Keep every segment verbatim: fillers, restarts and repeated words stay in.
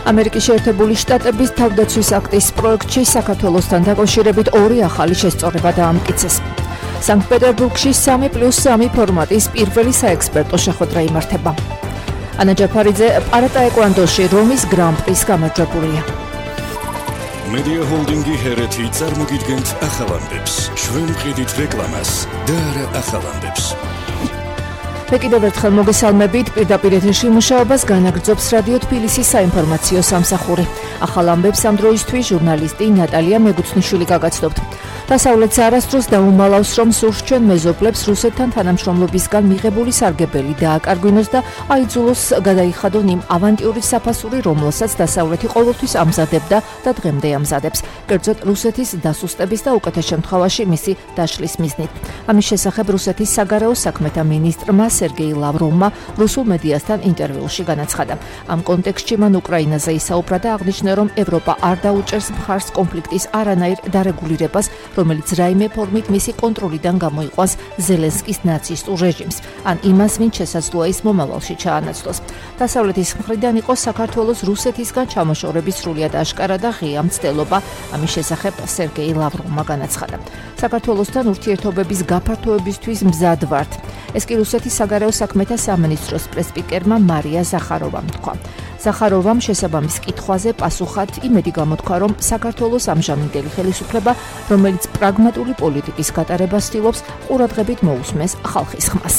ამერიკის შეერთებული შტატების თავდაცვის აქტის პროექტში საქართველოსთან დაკავშირებით ორი ახალი შესწორება დაამტკიცეს. სანქტ-პეტერბურგში სამი პლუს სამი ფორმატის პირველი საექსპერტო შეხვედრა იმართება. ანა ჯაფარიძე პარატაეკვანდოში რომის გრან-პრის გამარჯვებულია. Media Holdingi ჰერეთი წარმოგიდგენთ ახალამდებს. ჩვენ ვყიდით რეკლამას და არა ახალამდებს. მე კიდევ ერთხელ მოგესალმებით, პირდაპირ ეთერში მუშაობას განაგრძობს რადიო თბილისის საინფორმაციო სამსახური. ახალ ამბებს ამ დროისთვის ჟურნალისტი ნატალია მეგუცნიშვილი გაგაცნობთ. დასავლეთს არასდროს დაუმალავს, რომ სურს ჩვენ მეზობლებს რუსეთთან თანამშრომლობისგან მიღებული სარგებელი დააკარგვინოს და აიძულოს გადაიხადონ იმ ავანტიურის საფასური, რომელსაც დასავლეთი ყოველთვის ამზადებდა და დღემდე ამზადებს. კერძოდ რუსეთის დასუსტების და უკეთეს შემთხვევაში მისი დაშლის მიზნით. ამის შესახებ რუსეთის საგარეო საქმეთა მინისტრმა სერგეი ლავროვმა რუსულ მედიასთან ინტერვიუში განაცხადა. ამ კონტექსტში მან უკრაინაზე ისაუბრა და აღნიშნა, რომ ევროპა არ დაუჭერს მხარს კონფლიქტის არანაირ დარეგულირებას, რომელიც რაიმე ფორმით მისი კონტროლიდან გამოიყვანს ზელენსკის ნაცისტურ რეჟიმს, ან იმას, ვინც შესაძლოა ის მომავალში ჩაანაცვლოს. დასავლეთის მხრიდან იყო საქართველოს რუსეთისგან ჩამოშორების სრულიად აშკარა და ღია მცდელობა, ამის შესახებ სერგეი ლავროვმა განაცხადა. საქართველოსთან ურთიერთობების გაფართოებისთვის მზად ვართ. ეს კი რუსეთის საგარეო საქმეთა სამინისტროს პრესპიკერმა მარია ზახაროვამ თქვა. ზახაროვამ შესაბამის კითხვაზე პასუხად იმედი გამოთქვა, რომ საქართველოს ამჟამინდელი ხელისუფლება, რომელიც პრაგმატული პოლიტიკის გატარებას ცდილობს, ყურადღებით მოусმეს ხალხის ხმას.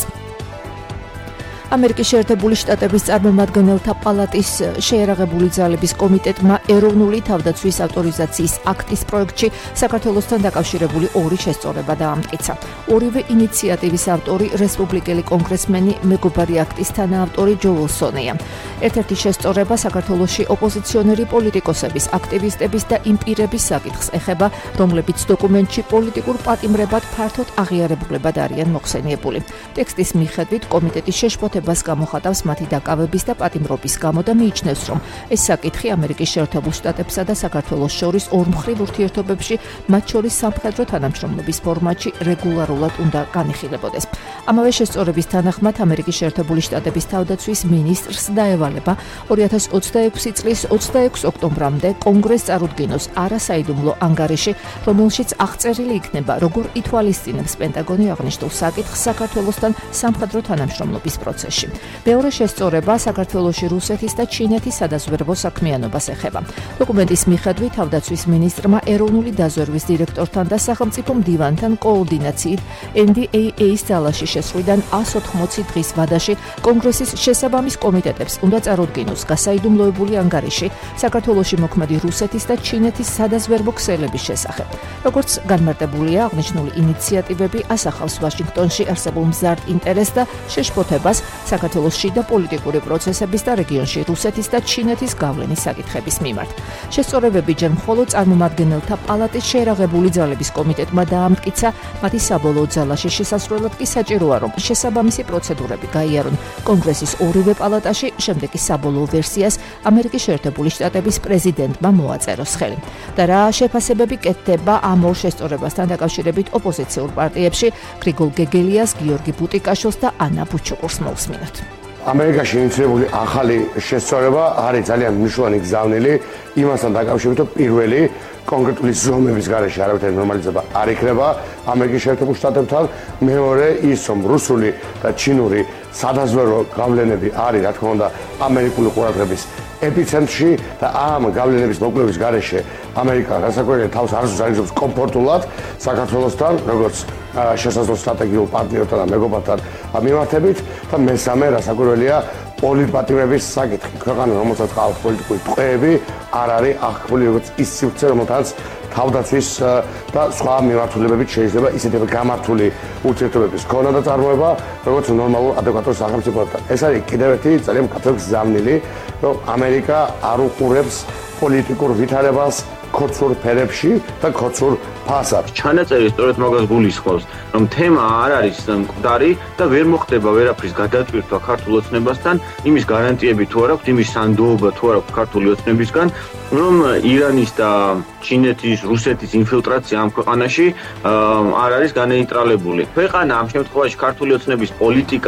ამერიკის შეერთებული შტატების წარმომადგენელთა პალატის შეერაღებული ძალების კომიტეტმა ეროვნული თავდაცვის ავტორიზაციის აქტის პროექტში საქართველოსთან დაკავშირებული ორი შესწორება დაამტკიცა. ორივე ინიციატივის ავტორი რესპუბლიკელი კონგრესმენი მეგობარი აქტის თანაავტორი ჯო ვილსონია. ერთ-ერთი შესწორება საქართველოში ოპოზიციონერი პოლიტიკოსების, აქტივისტების და იმ პირების საკითხს ეხება, რომლებიც დოკუმენტში პოლიტიკურ პატიმრებად ფართოდ აღიარებულებად არიან მოხსენიებული. ტექსტის მიხედვით კომიტეტის შეშფოთება გამოხატავს მათი დაკავების და პატიმრობის გამო და მიიჩნევს, რომ ეს საკითხი ამერიკის შეერთებულ შტატებსა და საქართველოს შორის ორმხრივ ურთიერთობებში, მათ შორის სამხედრო თანამშრომლობის ფორმატში რეგულარულად უნდა განიხილებოდეს. ამავე შესწორების თანახმად ამერიკის შეერთებული შტატების თავდაცვის მინისტრს დაევალება ორი ათას ოცდაექვსი წლის ოცდაექვსი ოქტომბრამდე კონგრესს წარუდგინოს არასაიდუმლო ანგარიში, რომელშიც აღწერილი იქნება, როგორ ითვალისწინებს პენტაგონი აღნიშნულ საკითხს საქართველოსთან სამხედრო თანამშრომლობის პროცესში. მეორე შესწორება საქართველოში რუსეთის და ჩინეთის სადაზვერვო საქმიანობას ეხება. დოკუმენტის მიხედვით თავდაცვის მინისტრმა ეროვნული დაზვერვის დირექტორთან და სახელმწიფო მდივანთან კოორდინაციით ენ დი ეი ეის ძალაში შესვლიდან ას ოთხმოცი დღის ვადაში კონგრესის შესაბამის კომიტეტებს უნდა წარუდგინოს გასაიდუმლოებული ანგარიში საქართველოში მოქმედი რუსეთის და ჩინეთის სადაზვერვო ქსელების შესახებ. როგორც განმარტებულია, აღნიშნული ინიციატივები ასახავს ვაშინგტონში არსებულ მზარდ ინტერესს და შეშფოთებას საქართველოს შიდა პოლიტიკური პროცესების და რეგიონში რუსეთის და ჩინეთის გავლენის საკითხების მიმართ. შესწორებები ჯერ მხოლოდ წარმომადგენელთა პალატის შეერაღებული ძალების კომიტეტმა დაამტკიცა, მათი საბოლოო ძალაში შესასვლელად კი საჭიროა, რომ შესაბამისი პროცედურები გაიარონ კონგრესის ორივე პალატაში, შემდეგ კი საბოლოო ვერსიას ამერიკის შეერთებული შტატების პრეზიდენტმა მოაწეროს ხელი. და რა შეფასებები კეთდება ამ ორ შესწორებასთან დაკავშირებით ოპოზიციურ პარტიებში, გრიგოლ გეგელიას, გიორგი ბუტიკაშვილს და ანა ბუჩუყურს მოვსმინოთ. ამერიკაში ინიციირებული ახალი შესწორება არის ძალიან მნიშვნელოვანი გზავნილი იმასთან დაკავშირებით, რომ პირველი კონკრეტული ზომების გარეშე არავითარი ნორმალიზება არ იქნება ამერიკის შეერთებულ შტატებთან. მეორე ის, რომ რუსული და ჩინური სადაზვერვო გავლენები არის, რა თქმა უნდა, ამერიკული ყურადღების ეპიცენტრში და ამ გავლენების მოკვლევის გარეშე ამერიკა განსაკუთრებით თავს არ ზარიზობს კომფორტულად საქართველოსთან, როგორც შესაძლო სტრატეგიულ პარტნიორთან და მეგობართან მიმართებით და მესამე რასაკვირველია პოლიტპატიმრების საკითხი. ქვეყანა, რომელსაც ყავს პოლიტიკური ტყვეები, არ არის აღქმული როგორც ის სივრცე, რომელთაც თავდაცვის და სხვა მიმართულებებით შეიძლება ისეთივე გამართული ურთიერთობების ქონა და წარმოება, როგორც ნორმალურ ადეკვატურ სახელმწიფოებთან. ეს არის კიდევ ერთი ძალიან მკაცრი გზავნილი, რომ ამერიკა არ უყურებს პოლიტიკურ ვითარებას ქოცურ ფერებში და ქოცურ ფასად. ჩანაწერი სწორედ მაგას გულისხმობს, რომ თემა არ არის მკვდარი და ვერ მოხდება ვერაფრის გადატვირთვა ქართულ ოცნებასთან, იმის გარანტიები თუ არ აქვს, იმის სანდოობა თუ არ აქვს ქართული ოცნებისგან, რომ ირანის და ჩინეთის, რუსეთის ინფილტრაცია ამ ქვეყანაში არ არის განეიტრალებული. ქვეყანა ამ შემთხვევაში ქართული ოცნების პოლიტიკა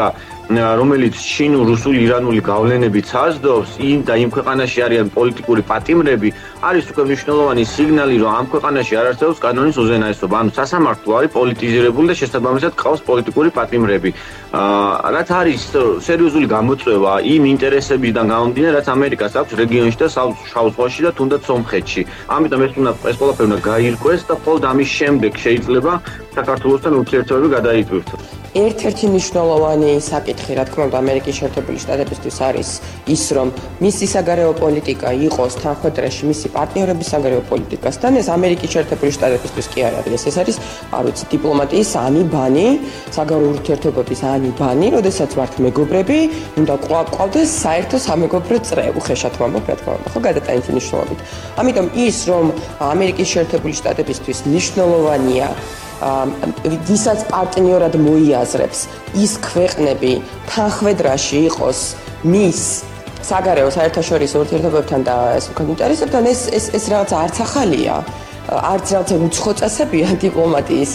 რომელიც ჩინურ-რუსული ირანული გავლენებით საზრდოობს, იმ და იმ ქვეყანაში არიან პოლიტიკური პატიმრები, არის უკვე მნიშვნელოვანი სიგნალი, რომ ამ ქვეყანაში არ არსებობს კანონის უზენაესობა. ანუ სასამართლო არის პოლიტიზირებული და შესაბამისად ყავს პოლიტიკური პატიმრები. რაც არის სერიოზული გამოწვევა იმ ინტერესებიდან გამომდინარე, რაც ამერიკას აქვს რეგიონში და შავ ზღვაში და თუნდაც სომხეთში. ამიტომ ეს უნდა ეს ყველაფერი უნდა გაირკვეს და მხოლოდ ამის შემდეგ შეიძლება საქართველოსთან ურთიერთობები გადაიტვირთოს. ერთ-ერთი მნიშვნელოვანი საკითხი, რა თქმა უნდა, ამერიკის შეერთებული შტატებისთვის არის ის, რომ მისი საგარეო პოლიტიკა იყოს თანხმედრეში მისი პარტნიორების საგარეო პოლიტიკასთან. ეს ამერიკის შეერთებული შტატებისთვის კი არ არის, ეს არის, არ ვიცი, დიპლომატიის ანი ბანი, საგარეო ურთიერთობების ანი ბანი, როდესაც ვართ მეგობრები, უნდა გვყავდეს საერთო სამეგობრო წრე, უხეშად ვამბობ, რა თქმა უნდა, ხო, გადატანითი მნიშვნელობით. ამიტომ ის, რომ ამერიკის შეერთებული შტატებისთვის მნიშვნელოვანია ვისაც პარტნიორად მოიაზრებს ის ქვეყნები თანხმედრაში იყოს მის საგარეო საერთაშორისო ურთიერთობებთან და ეს უკან ინტერესებთან ეს ეს ეს რაღაც არც ახალია, არც რაღაც უცხო წესებია დიპლომატიის.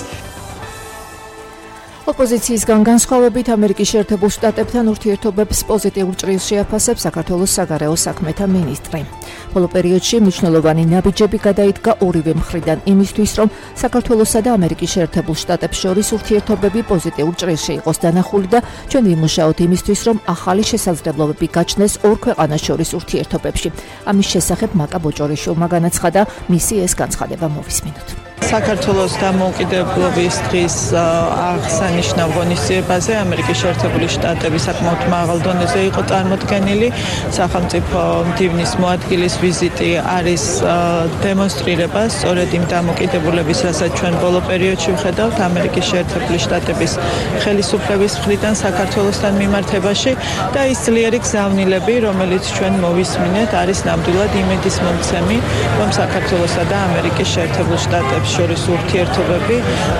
ოპოზიციისგან განსხვავებით ამერიკის შეერთებულ შტატებთან ურთიერთობებს პოზიტიურ ჭრილს შეაფასებს საქართველოს საგარეო საქმეთა მინისტრი. ბოლო პერიოდში მნიშვნელოვანი ნაბიჯები გადაიდგა ორივე მხრიდან იმისთვის, რომ საქართველოსა და ამერიკის შეერთებულ შტატებს შორის ურთიერთობები პოზიტიურ ჭრილში იყოს დანახული და ჩვენ ვიმუშაოთ იმისთვის, რომ ახალი შესაძლებლობები გაჩნდეს ორ ქვეყანას შორის ურთიერთობებში. ამის შესახებ მაკა ბოჭორიშვილმა განაცხადა, მისი ეს განცხადება მოვისმინოთ. საქართველოს დამოუკიდებლობის დღის აღსანიშნავ ღონისძიებაზე ამერიკის შეერთებული შტატები საკმაოდ მაღალ დონეზე იყო წარმოდგენილი. სახელმწიფო მდივნის მოადგილის ვიზიტი არის დემონსტრირება სწორედ იმ დამოუკიდებლობის, რასაც ჩვენ ბოლო პერიოდში ვხედავთ ამერიკის შეერთებული შტატების ხელისუფლების მხრიდან საქართველოსთან მიმართებაში და ის ძლიერი გზავნილები, რომელიც ჩვენ მოვისმინეთ, არის ნამდვილად იმედის მომცემი, რომ საქართველოსა და ამერიკის შეერთებულ შტატებს შორის ურთიერთობები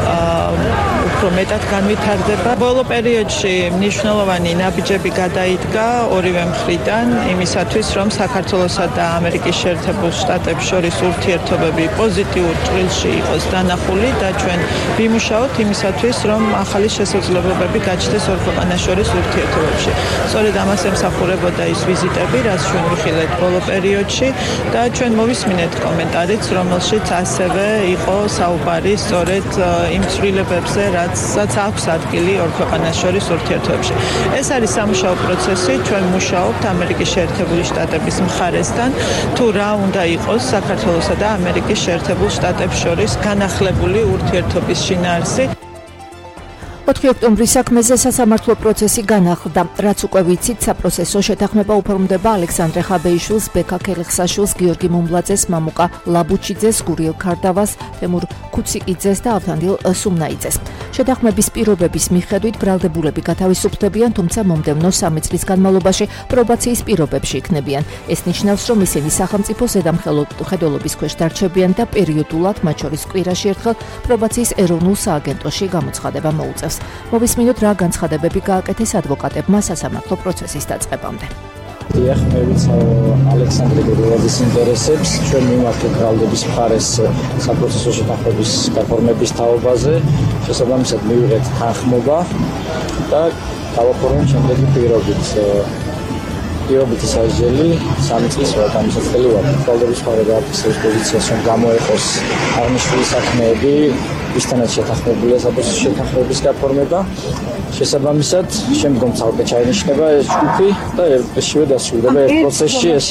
უფრო მეტად განვითარდება. ბოლო პერიოდში მნიშვნელოვანი ნაბიჯები გადაიდგა ორივე მხრიდან იმისათვის, რომ საქართველოსა და ამერიკის შეერთებულ შტატებს შორის ურთიერთობები პოზიტიურ ჭრილში იყოს დანახული და ჩვენ ვიმუშაოთ იმისათვის, რომ ახალი შესაძლებლობები გაჩნდეს ორ ქვეყანას შორის ურთიერთობებში. სწორედ ამას ემსახურებოდა ის ვიზიტები, რაც ჩვენ ვიხილეთ ბოლო პერიოდში და ჩვენ მოვისმინეთ კომენტარიც, რომელშიც ასევე იყო საუბარი სწორედ იმ ცვლილებებზე, რაც აქვს ადგილი ორ ქვეყანას შორის ურთიერთობებში. ეს არის სამუშაო პროცესი, ჩვენ მუშაობთ ამერიკის შეერთებული შტატების მხარესთან, თუ რა უნდა იყოს საქართველოსა და ამერიკის შეერთებულ შტატებს შორის განახლებული ურთიერთობის შინაარსი. ოთხი ოქტომბრის საქმეზე სასამართლო პროცესი განახლდა. რაც უკვე ვიცით, საპროცესო შეთანხმება უფორმდება ალექსანდრე ხაბეიშვილს, ბექა ქელიხსაშვილს, გიორგი მუმბლაძეს, მამუკა ლაბუჩიძეს, გურიელ ქარდავას, თემურ ქუციკიძეს და ავთანდილ სუმნაიძეს. შეთანხმების პირობების მიხედვით ბრალდებულები გათავისუფლდებიან, თუმცა მომდევნო სამი წლის განმავლობაში პრობაციის პირობებში იქნებიან. ეს ნიშნავს, რომ ისინი სახელმწიფო ზედამხედველობის ქვეშ დარჩებიან და პერიოდულად, მათ შორის კვირაში ერთხელ პრობაციის ეროვნულ სააგენტოში გამოცხადება მოუწევს. მოვისმინოთ, რა განცხადებები გააკეთეს ადვოკატებმა სასამართლო პროცესის დაწყებამდე. დიახ, მე ვიცავ ალექსანდრე გურიელის ინტერესებს, ჩვენ მიმართეთ ბრალდების მხარეს საპროცესო შეთანხმების გაფორმების თაობაზე, შესაბამისად მივიღეთ თანხმობა და დავაფორმეთ შემდეგი პირობით. პირობითი სასჯელი სამი წლის ვადამისაწელი ვარ. ბრალდების მხარე გააფიქსირებს პოზიციას, რომ გამოეყოს აღნიშნული საქმეები, ვისთანაც შეთანხმებულია საპროცესო შეთანხმების გაფორმება. შესაბამისად, შემდგომ ცალკე ჩაინიშნება ეს ჯგუფი და ერთშივე დასრულდება ერთ პროცესში ეს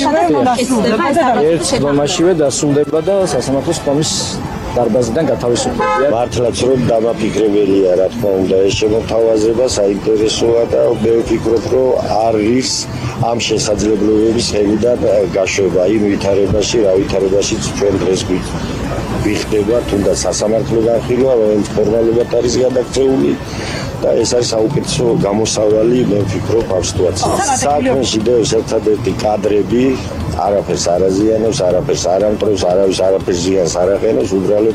ერთ მომაშივე დასრულდება და სასამართლოს ხომის დარბაზიდან გათავისუფლებია. მართლაც რომ დამაფიქრებელია, რა თქმა უნდა, ეს შემოთავაზება საინტერესოა და მე ვფიქრობ, რომ არის ამ შესაძლებლობების ხელიდან გაშვება იმ ვითარებაში, რა ვითარებაშიც ჩვენ დღეს გვიხდება, თუნდაც სასამართლო განხილვა, რომელიც ფორმალურად არის გადაქცეული და ეს არის საუკეთესო გამოსავალი, მე ვფიქრობ, ამ სიტუაციას. საქმეში დევს ერთადერთი კადრები, არაფერს არ აზიანებს, არაფერს არ ამტრევს, არავის არაფერს ზიანს არ აყენებს, უბრალოდ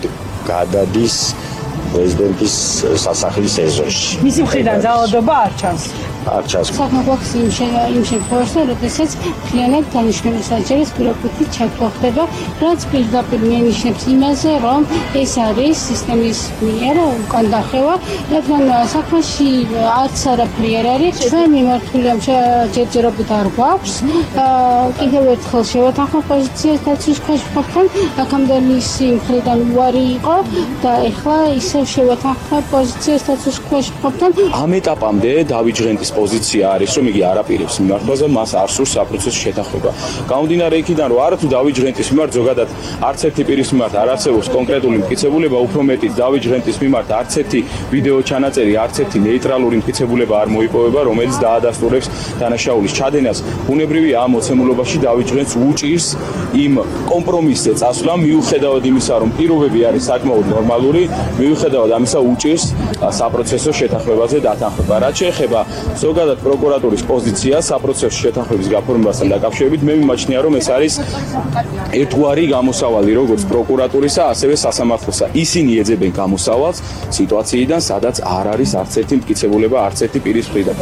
გადადის პრეზიდენტის სასახლის ეზოში. მისი მხრიდან ძალადობა არ ჩანს. არ ჩასვა. საქმე გვაქვს იმ იმ შემთხვევაში, როდესაც მთლიანად დანიშნული საჯარის ბიუროკრატიით ჩათვლა ხდება, რაც პირდაპირ მენიშნებს იმაზე, რომ ეს არის სისტემის მიერ უკან დახევა, რადგან საქმეში არც არაფერი არ არის. ჩვენ მიმართული ამ ჯერჯერობით არ გვაქვს. კიდევ ერთხელ შევათანხმოთ პოზიციას დაცვის ქვეშ მყოფთან, აქამდე მისი მხრიდან უარი იყო და ეხლა ისევ შევათანხმოთ პოზიციას დაცვის ქვეშ მყოფთან. ამ ეტაპამდე დავით ჟღენტის პოზიცია არის, რომ იგი არაპირებს მიმართვას და მას არ სურს საპროცესო შეთანხმება. გამომდინარე იქიდან, რომ არათუ დავით ჟღენტის მიმართ ზოგადად არც ერთი პირის მიმართ არ არსებობს კონკრეტული მტკიცებულება, უფრო მეტიც დავით ჟღენტის მიმართ არც ერთი ვიდეო ჩანაწერი, არც ერთი ნეიტრალური მტკიცებულება არ მოიპოვება, რომელიც დაადასტურებს დანაშაულის ჩადენას. ბუნებრივია ამ მოცემულობაში დავით ჟღენტს უჭირს იმ კომპრომისზე წასვლა, მიუხედავად იმისა, რომ პირობები არის საკმაოდ ნორმალური, მიუხედავად ამისა უჭირს საპროცესო შეთანხმებაზე დათანხმება. რაც შეეხება ზოგადად პროკურატურის პოზიციას საპროცესო შეთანხმების გაფორმებასთან დაკავშირებით, მე მიმაჩნია, რომ ეს არის ერთგვარი გამოსავალი როგორც პროკურატურისა, ასევე სასამართლოსა. ისინი ეძებენ გამოსავალს სიტუაციიდან, სადაც არ არის არც ერთი მტკიცებულება, არც ერთი პირის მხრიდან.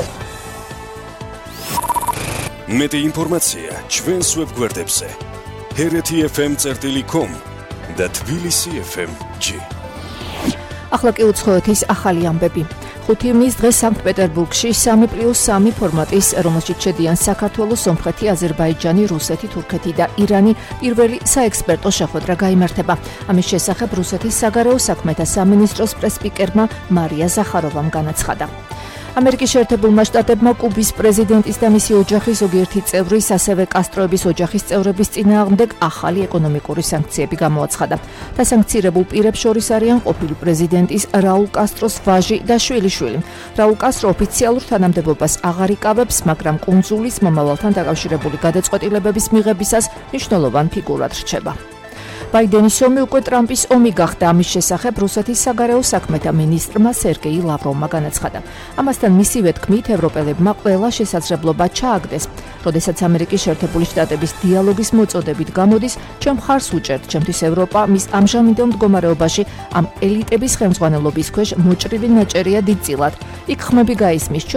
მეტი ინფორმაცია ჩვენს ვებგვერდებზე ჰერეთი ეფ ემ წერტილი კომ და თბილისი ეფ ემ ჯი. ახლა კი უცხოეთის ახალი ამბები. ხუთი ივნის დღეს სანქტ-პეტერბურგში სამი პლუს სამი ფორმატის, რომელშიც შედიან საქართველო, სომხეთი, აზერბაიჯანი, რუსეთი, თურქეთი და ირანი პირველი საექსპერტო შეხვედრა გაიმართება. ამის შესახებ რუსეთის საგარეო საქმეთა სამინისტროს პრესსპიკერმა მარია ზახაროვამ განაცხადა. ამერიკის შეერთებულმა შტატებმა კუბის პრეზიდენტის და მისი ოჯახის ზოგიერთი წევრის, ასევე კასტროების ოჯახის წევრების წინააღმდეგ ახალი ეკონომიკური სანქციები გამოაცხადა. დასანქცირებულ პირებს შორის არიან ყოფილი პრეზიდენტის რაულ კასტროს ვაჟი და შვილიშვილი. რაულ კასტრო ოფიციალურ თანამდებობას აღარ იკავებს, მაგრამ კუნძულის მომავალთან დაკავშირებული გადაწყვეტილებების მიღებისას მნიშვნელოვან ფიგურად რჩება. ბაიდენის ომი უკვე ტრამპის ომი გახდა. ამის შესახებ რუსეთის საგარეო საქმეთა მინისტრმა სერგეი ლავროვმა განაცხადა. ამასთან მისივე თქმით, ევროპელებმა ყველა შესაძლებლობა ჩააგდეს. როდესაც ამერიკის შეერთებული შტატების დიალოგის მოწოდებით გამოდის, ჩვენ მხარს უჭერთ, ჩემთვის ევროპა მის ამჟამინდელ მდგომარეობაში ამ ელიტების ხელმძღვანელობის ქვეშ მოჭრილი ნაჭერია დიდწილად. იქ ხმები გაისმის.